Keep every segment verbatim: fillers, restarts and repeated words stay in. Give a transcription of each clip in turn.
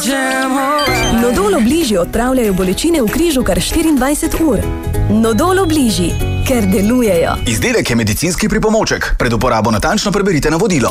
Nodol Obliži odpravljajo bolečine v križu kar štiriindvajset ur. Nodol Obliži, ker delujejo. Izdelek je medicinski pripomoček. Pred uporabo natančno preberite navodilo.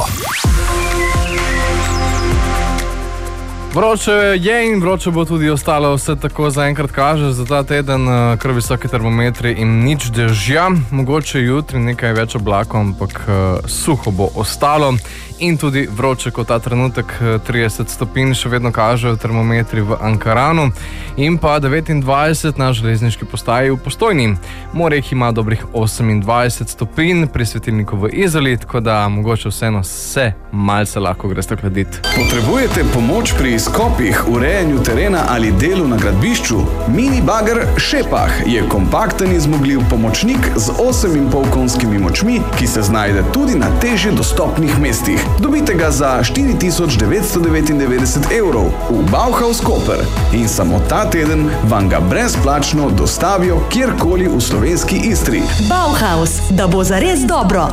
Vroče je in vroče bo tudi ostalo, vse tako zaenkrat kaže, za ta teden kar visoki termometri in nič dežja, mogoče jutri nekaj več oblakov, ampak suho bo ostalo in tudi vroče kot ta trenutek, trideset stopinj še vedno kažejo termometri v Ankaranu in pa devetindvajset na železniški postaji v Postojni. Morje ima dobrih osemindvajset stopinj pri svetilniku v Izoli, tako da mogoče vseeno se malce lahko greste hladiti. Potrebujete pomoč pri skopih, urejanju terena ali delu na gradbišču? Mini bager Šepah je kompakten in zmogljiv pomočnik z osem in pol konjskimi močmi, ki se znajde tudi na težje dostopnih mestih. Dobite ga za štiri tisoč devetsto devetindevetdeset evrov v Bauhaus Koper in samo ta teden vam ga brezplačno dostavijo kjerkoli v slovenski Istri. Bauhaus, da bo zares dobro.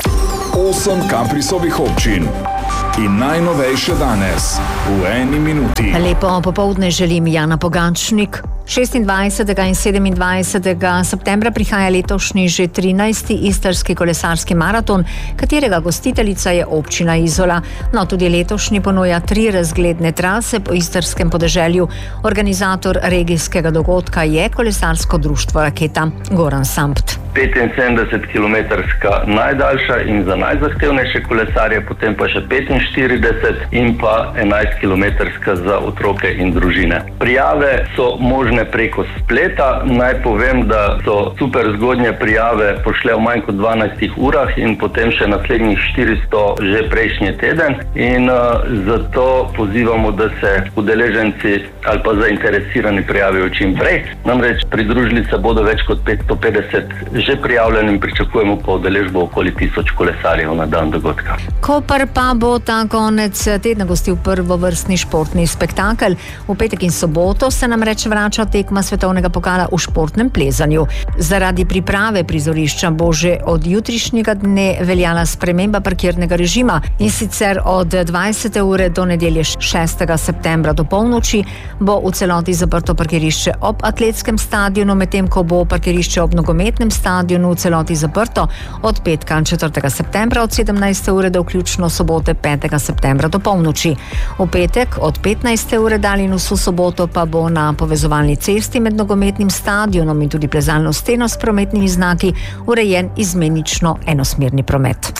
Osem Kaprisovih občin. In najnovejše danes, v eni minuti. Lepo popoldne želim Jana Pogačnik. šestindvajsetega in sedemindvajsetega septembra prihaja letošnji že trinajsti istrski kolesarski maraton, katerega gostiteljica je občina Izola. No, tudi letošnji ponuja tri razgledne trase po istrskem podeželju. Organizator regijskega dogodka je kolesarsko društvo Raketa. Goran Sampt. petinsedemdesetkilometrska najdaljša in za najzahtevnejše kolesarje, potem pa še petinštirideset in pa enajstkilometrska za otroke in družine. Prijave so možne preko spleta. Naj povem, da so super zgodnje prijave pošle v manj kot dvanajstih urah in potem še naslednjih štiristo že prejšnji teden in uh, zato pozivamo, da se udeleženci ali pa zainteresirani prijavijo čim prej. Namreč pridružili se bodo več kot petsto petdeset že prijavljenim, pričakujemo pa udeležbo okoli tisoč kolesarjev na dan dogodka. Koper pa bo ta konec tedna gostil prvovrstni športni spektakel. V petek in soboto se nam reč vrača tekma svetovnega pokala v športnem plezanju. Zaradi priprave prizorišča bo že od jutrišnjega dne veljala sprememba parkirnega režima in sicer od dvajsete ure do nedelje šestega septembra do polnoči bo v celoti zaprto parkirišče ob atletskem stadionu, medtem ko bo parkirišče ob nogometnem stadionu v celoti zaprto od petka četrtega septembra od sedemnajste ure do vključno sobote petega septembra do polnoči. V petek od petnajste ure dalje in vso soboto pa bo na povezovalni cesti med nogometnim stadionom in tudi plezalno steno s prometnimi znaki urejen izmenično enosmerni promet.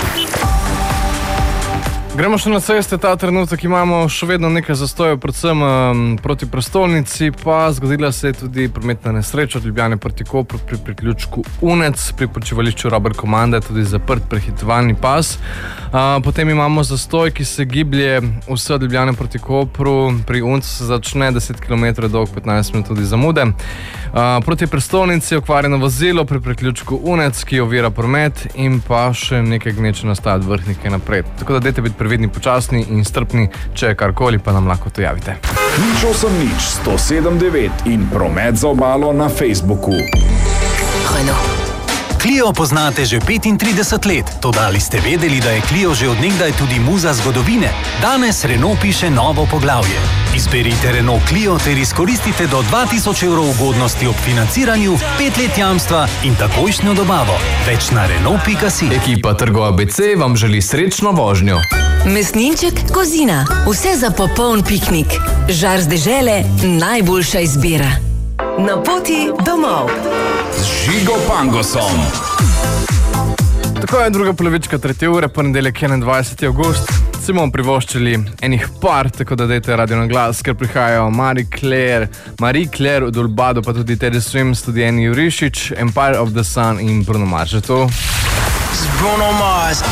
Gremo še na ceste, ta trenutek imamo še vedno nekaj zastojev, predvsem um, proti prestolnici, pa zgodila se je tudi prometna nesreča od Ljubljane proti Kopru pri priključku Unec, pri počivališču Robert Komanda je tudi zaprt prehitevalni pas. Uh, potem imamo zastoj, ki se giblje vse od Ljubljane proti Kopru, pri Uncu se začne deset kilometrov dolg, petnajst minut tudi zamude. Uh, proti prestolnici okvarjeno vozilo pri priključku Unec, ki ovira promet in pa še nekaj gneče nastaja od Vrhnike naprej. Tako da dajte biti previdni, počasni in strpni, če je karkoli, pa nam lahko to javite. Nič osem nič, sto sedem devet in promet za obalo na Facebooku. Clio poznate že petintrideset let, toda ali ste vedeli, da je Clio že od nekdaj tudi muza zgodovine? Danes Renault piše novo poglavje. Izberite Renault Clio ter izkoristite do dva tisoč evrov ugodnosti ob financiranju, pet let jamstva in takojšnjo dobavo. Več na Renault pika si. Ekipa Trgo A B C vam želi srečno vožnjo. Mesninček Kozina. Vse za popoln piknik. Žar z dežele, najboljša izbira. Na poti domov. Z Žigo Pangosom. Tako je druga polovička tretje ure, ponedeljek enaindvajseti avgust. Se bomo privoščili enih par, tako da dajte radio na glas, ker prihajajo Marie Claire, Marie Claire od Olbado, pa tudi Teddy Swims, tudi Eni Jurišič, Empire of the Sun in Bruno Mars. Že to? Bruno Mars.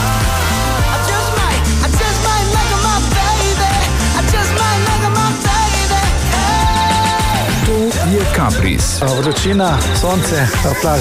Je Kapris. Vročina, sonce, plaža.